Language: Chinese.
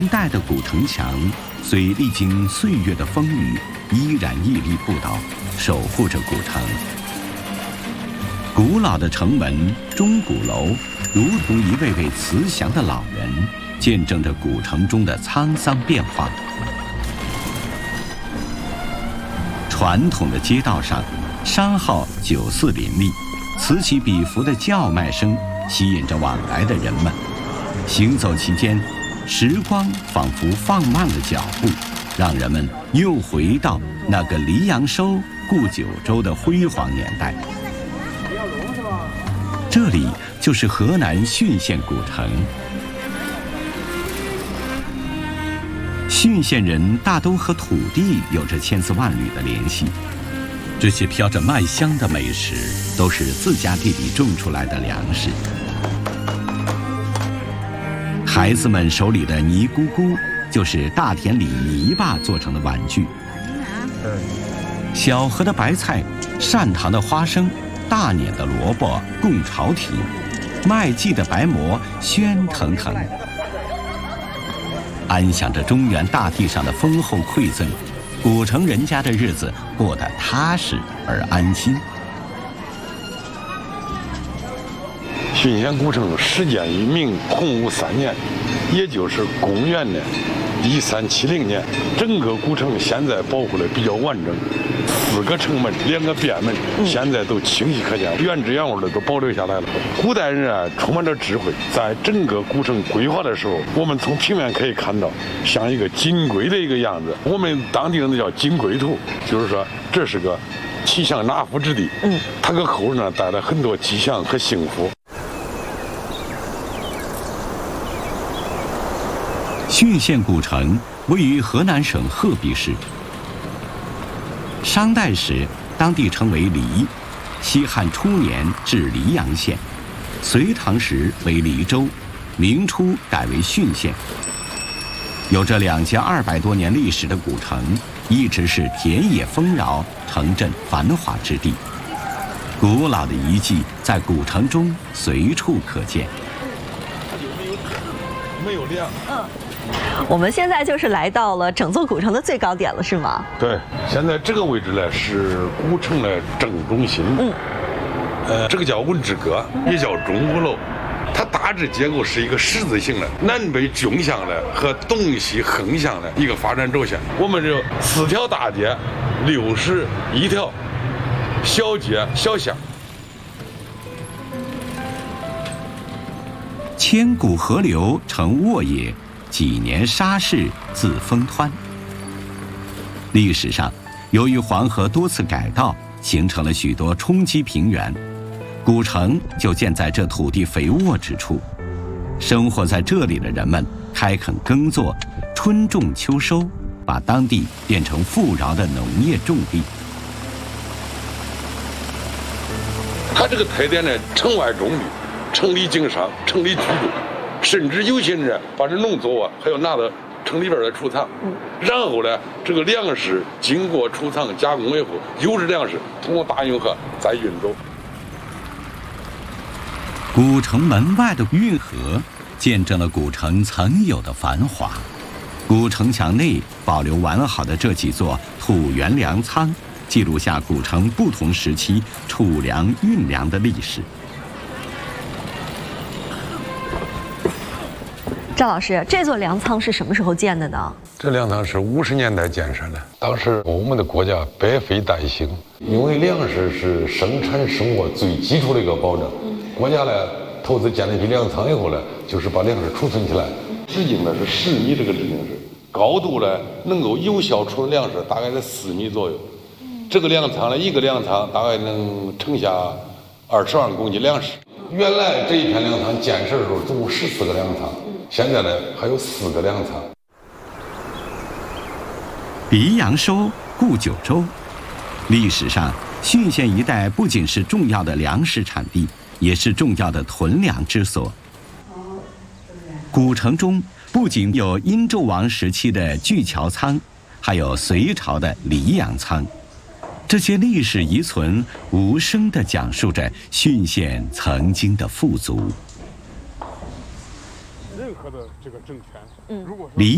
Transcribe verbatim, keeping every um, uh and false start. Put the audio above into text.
代的古城墙虽历经岁月的风雨，依然屹立不倒，守护着古城。古老的城门、钟鼓楼，如同一位位慈祥的老人，见证着古城中的沧桑变化。传统的街道上，商号酒肆林立，此起彼伏的叫卖声吸引着往来的人们。行走期间，时光仿佛放慢了脚步，让人们又回到那个黎阳收、顾九州的辉煌年代。这里就是河南浚县古城。浚县人大都和土地有着千丝万缕的联系，这些飘着麦香的美食都是自家地里种出来的粮食。孩子们手里的泥咕咕，就是大田里泥巴做成的玩具。小河的白菜，善堂的花生，大碾的萝卜供朝廷，麦季的白馍喧腾腾。安享着中原大地上的丰厚馈赠，古城人家的日子过得踏实而安心。 浚县古城始建于明洪武三年，也就是公元的一三七零年。整个古城现在保护的比较完整，四个城门，两个便门，现在都清晰可见，原汁原味的都保留下来了。古代人啊，充满着智慧，在整个古城规划的时候，我们从平面可以看到，像一个金龟的一个样子。我们当地人都叫金龟图，就是说这是个吉祥纳福之地。嗯，它给后人呢带来很多吉祥和幸福。 浚县古城位于河南省鹤壁市。商代时，当地称为黎；西汉初年至黎阳县；隋唐时为黎州；明初改为浚县。有着两千二百多年历史的古城，一直是田野丰饶、城镇繁华之地。古老的遗迹在古城中随处可见。 没有梁。 嗯。我们现在就是来到了整座古城的最高点了，是吗？ 对，现在这个位置呢是古城的正中心。嗯，呃，这个叫文之阁，也叫钟鼓楼。它大致结构是一个十字形的，南北纵向的和东西横向的一个发展轴线。我们这四条大街，六十一条小街小巷。 千古河流成沃野，几年沙势自风湍。历史上，由于黄河多次改道，形成了许多冲积平原，古城就建在这土地肥沃之处。生活在这里的人们开垦耕作，春种秋收，把当地变成富饶的农业种地。 它这个特点呢，城外种地，城里经商，城里居住。甚至有些人把这农作物还要拿到城里边来储藏，嗯，然后呢，这个粮食经过储藏加工以后，优质粮食通过大运河再运走。 古城门外的运河，见证了古城曾有的繁华。古城墙内保留完好的这几座土原粮仓，记录下古城不同时期储粮运粮的历史。 赵老师，这座粮仓是什么时候建的呢？ 这粮仓是五十年代建设的。当时我们的国家百废待兴，因为粮食是生产生活最基础的一个保障。国家呢投资建了一批粮仓以后呢，就是把粮食储存起来。直径呢是十米，这个直径是高度呢能够有效储存粮食大概在四米左右。这个粮仓呢，一个粮仓大概能盛下二十万公斤粮食。原来这一片粮仓建设的时候，总共十四个粮仓。现在呢，还有四个粮仓。 黎阳收、顾九州，历史上浚县一带不仅是重要的粮食产地，也是重要的屯粮之所。古城中不仅有殷纣王时期的巨桥仓，还有隋朝的黎阳仓。这些历史遗存无声地讲述着浚县曾经的富足。 任何的这个政权，嗯，如果黎